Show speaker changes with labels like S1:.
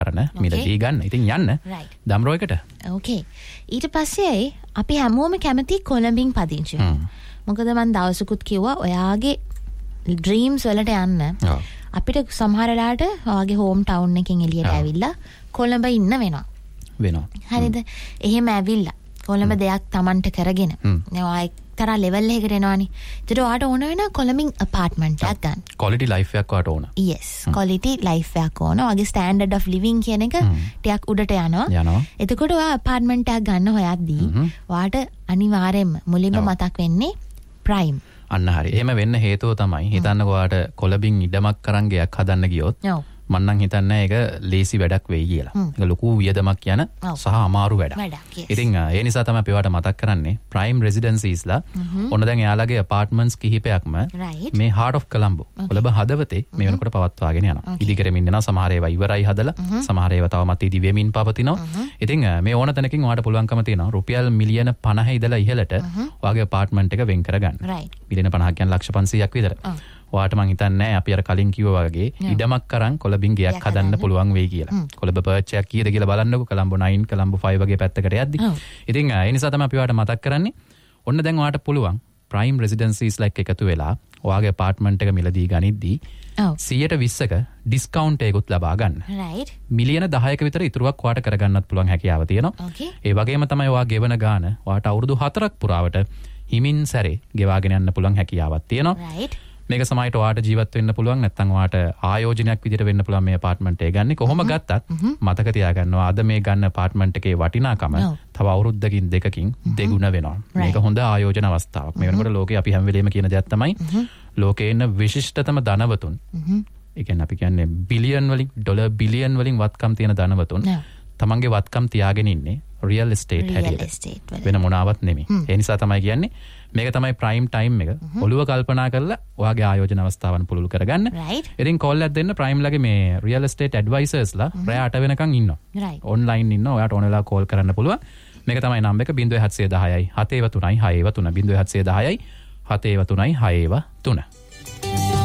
S1: මිලදී ගන්න. ඉතින් යන්න. දම්රෝයකට.
S2: ඕකේ. ඊට පස්සේ අපි හැමෝම කැමති කොළඹින් පදිංචි වෙන්න. මොකද මම දවසකුත් කිව්වා ඔයාගේ ඩ්‍රීම්ස් වලට යන්න. අපිට සමහර වෙලාවට ඔයාගේ හෝම් ටවුන් එකෙන් එළියට ඇවිල්ලා කොළඹ ඉන්න වෙනවා. හරිද? එහෙම ඇවිල්ලා කොළඹ දෙයක් Tamanට කරගෙන ඔයා එක්තරා ලෙවල් එකකට එනවනේ. ඒකට ඔයාට ඕන වෙන කොළඹින් අපාර්ට්මන්ට් එකක් ගන්න.
S1: ක්වොලිටි ලයිෆ් එකක් ඔයාට ඕන.
S2: yes quality life එකක් ඕන. ඔයාගේ ස්ටෑන්ඩඩ් ඔෆ් ලිවිං කියන එක ටිකක් උඩට යනවා. එතකොට ඔයා අපාර්ට්මන්ට් එකක් ගන්න හොයද්දී ඔයාට අනිවාර්යයෙන්ම මුලින්ම මතක් වෙන්නේ ප්‍රයිම්.
S1: අන්න හරි. එහෙම වෙන්න හේතුව තමයි හිතන්නකෝ ඔයාට කොළඹින් ඉඩමක් කරන් ගයක් හදන්න ගියොත් මම නම් හිතන්නේ ඒක ලේසි වැඩක් වෙයි කියලා. ඒක ලොකු වියදමක් යන සහ අමාරු වැඩක්. ඉතින් ඒ නිසා තමයි අපි ඔයාලට මතක් කරන්නේ ප්‍රයිම් රෙසිඩෙන්සිස්ලා ඔන්න දැන් එයාලගේ අපාර්ට්මන්ට්ස් කිහිපයක්ම මේ හાર્ට් ඔෆ් කොළඹ කොළඹ හදවතේ මේ වෙනකොට පවත්වාගෙන යනවා. ඉදි කරමින් යනවා. සමහර ඒවා ඉවරයි හදලා. සමහර ඒවා තවමත් ඉදි වෙමින් පවතිනවා. ඉතින් මේ ඕන තැනකින් ඔයාලට පුළුවන්කම තියෙනවා රුපියල් මිලියන 50 ඉඳලා ඉහළට ඔයාගේ අපාර්ට්මන්ට් එක වෙන් කරගන්න. මිලියන 50 කියන්නේ ලක්ෂ 500ක් විතර. ඔයාට මං හිතන්නේ අපි අර කලින් කිව්වා වගේ ඉඩමක් කරන් කොළඹින් ගයක් හදන්න පුළුවන් වෙයි කියලා. කොළඹ පර්ච් එකක් කීයද කියලා බලන්නකෝ. කොළඹ 9 කොළඹ 5 වගේ පැත්තකට යද්දි. ඉතින් ඒ නිසා තමයි අපි ඔයාට මතක් කරන්නේ. ඔන්න දැන් ඔයාට පුළුවන් ප්‍රයිම් රෙසිඩෙන්සිස් ලයික් එකතු වෙලා ඔයාගේ අපාර්ට්මන්ට් එක මිලදී ගනිද්දී 120ක ඩිස්කවුන්ට් එකකුත් ලබා ගන්න. මිලියන 10ක විතර ඉතුරුවක් ඔයාට කරගන්නත් පුළුවන් හැකියාව තියෙනවා. ඒ වගේම තමයි ඔයා ගෙවන ගාන ඔයාට අවුරුදු 4ක් පුරාවට හිමින් සැරේ ගෙවාගෙන යන්න පුළුවන් හැකියාවක් තියෙනවා. මේක සමහරට ඔයාට ජීවත් වෙන්න පුළුවන් නැත්නම් ඔයාට ආයෝජනයක් විදිහට වෙන්න පුළුවන් මේ අපාර්ට්මන්ට් එක ගන්න. කොහොම ගත්තත් මතක තියාගන්නවා අද මේ ගන්න අපාර්ට්මන්ට් එකේ වටිනාකම තව අවුරුද්දකින් දෙකකින් දෙගුණ වෙනවා. මේක හොඳ ආයෝජන අවස්ථාවක්. මේ වෙනකොට ලෝකේ අපි හැම වෙලේම කියන දෙයක් තමයි ලෝකේ ඉන්න විශිෂ්ටතම ධනවතුන්. ඒ කියන්නේ අපි කියන්නේ බිලියන් වලින් ඩොලර් බිලියන් වලින් වත්කම් තියෙන ධනවතුන් තමන්ගේ වත්කම් තියාගෙන ඉන්නේ රියල් එස්ටේට් හැටියට. වෙන මොනාවත් නෙමෙයි. ඒ නිසා තමයි කියන්නේ මේක තමයි ප්‍රයිම් ටයිම් එක. ඔළුව කල්පනා කරලා ඔයාගේ ආයෝජන අවස්ථාවන් පුළුල් කරගන්න. ඉතින් කෝල් එකක් දෙන්න ප්‍රයිම් ලගේ මේ රියල් එස්ටේට් ඇඩ්වයිසර්ස්ලා රෑ 8 වෙනකන් ඉන්නවා. ඔන්ලයින් ඉන්නවා. ඔයාට ඕන වෙලාව කෝල් කරන්න පුළුවන්. මේක තමයි නම්බර එක 0710යි 7 3යි 6 3 0710යි 7 3යි 6 3.